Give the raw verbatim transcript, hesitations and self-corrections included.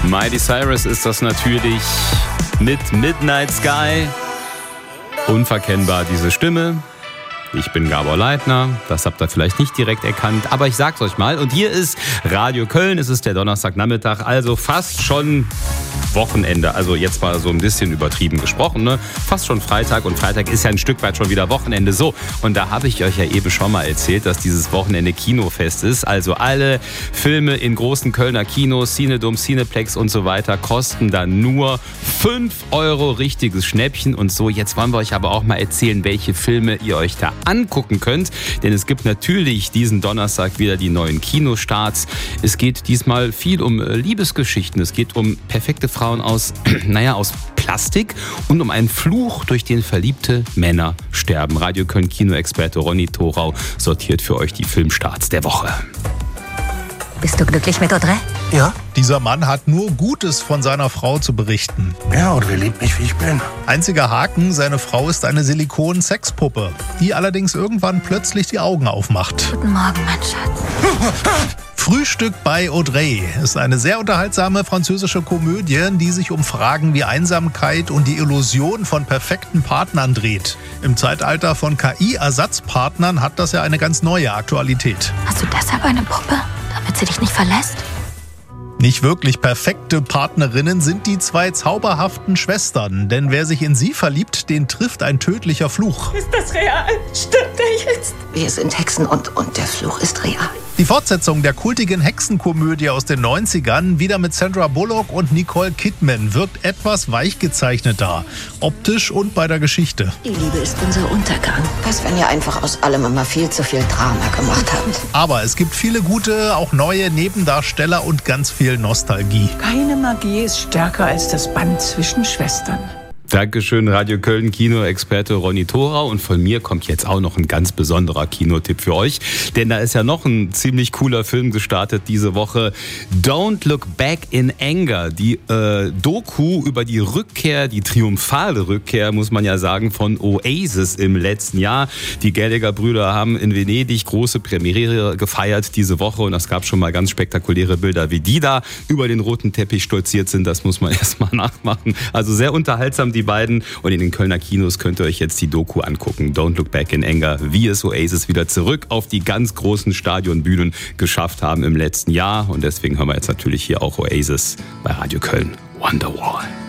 Miley Cyrus ist das natürlich mit Midnight Sky. Unverkennbar diese Stimme. Ich bin Gabor Leitner, das habt ihr vielleicht nicht direkt erkannt, aber ich sag's euch mal. Und hier ist Radio Köln, es ist der Donnerstagnachmittag, also fast schon Wochenende. Also jetzt mal so ein bisschen übertrieben gesprochen, ne? Fast schon Freitag und Freitag ist ja ein Stück weit schon wieder Wochenende. So, und da habe ich euch ja eben schon mal erzählt, dass dieses Wochenende Kinofest ist. Also alle Filme in großen Kölner Kinos, Cinedom, Cineplex und so weiter kosten dann nur fünf Euro, richtiges Schnäppchen. Und so, jetzt wollen wir euch aber auch mal erzählen, welche Filme ihr euch da angucken könnt. Denn es gibt natürlich diesen Donnerstag wieder die neuen Kinostarts. Es geht diesmal viel um Liebesgeschichten. Es geht um perfekte Frauen aus, naja, aus Plastik und um einen Fluch, durch den verliebte Männer sterben. Radio Köln Kinoexperte Ronny Thorau sortiert für euch die Filmstarts der Woche. Bist du glücklich mit Audrey? Ja. Dieser Mann hat nur Gutes von seiner Frau zu berichten. Ja, Audrey liebt mich, wie ich bin. Einziger Haken, seine Frau ist eine Silikon-Sexpuppe, die allerdings irgendwann plötzlich die Augen aufmacht. Guten Morgen, mein Schatz. Frühstück bei Audrey ist eine sehr unterhaltsame französische Komödie, die sich um Fragen wie Einsamkeit und die Illusion von perfekten Partnern dreht. Im Zeitalter von K I-Ersatzpartnern hat das ja eine ganz neue Aktualität. Hast du deshalb eine Puppe, damit sie dich nicht verlässt? Nicht wirklich perfekte Partnerinnen sind die zwei zauberhaften Schwestern, denn wer sich in sie verliebt, den trifft ein tödlicher Fluch. Ist das real? Stimmt der jetzt? Wir sind Hexen und, und der Fluch ist real. Die Fortsetzung der kultigen Hexenkomödie aus den neunzigern, wieder mit Sandra Bullock und Nicole Kidman, wirkt etwas weichgezeichneter, optisch und bei der Geschichte. Die Liebe ist unser Untergang. Was, wenn ihr einfach aus allem immer viel zu viel Drama gemacht habt? Aber es gibt viele gute, auch neue Nebendarsteller und ganz viel Nostalgie. Keine Magie ist stärker als das Band zwischen Schwestern. Dankeschön, Radio Köln Kinoexperte Ronny Thorau. Und von mir kommt jetzt auch noch ein ganz besonderer Kinotipp für euch. Denn da ist ja noch ein ziemlich cooler Film gestartet diese Woche. Don't Look Back in Anger. Die äh, Doku über die Rückkehr, die triumphale Rückkehr, muss man ja sagen, von Oasis im letzten Jahr. Die Gallagher-Brüder haben in Venedig große Premiere gefeiert diese Woche. Und es gab schon mal ganz spektakuläre Bilder, wie die da über den roten Teppich stolziert sind. Das muss man erst mal nachmachen. Also sehr unterhaltsam, die beiden. Und in den Kölner Kinos könnt ihr euch jetzt die Doku angucken. Don't Look Back in Anger, wie es Oasis wieder zurück auf die ganz großen Stadionbühnen geschafft haben im letzten Jahr. Und deswegen hören wir jetzt natürlich hier auch Oasis bei Radio Köln. Wonderwall.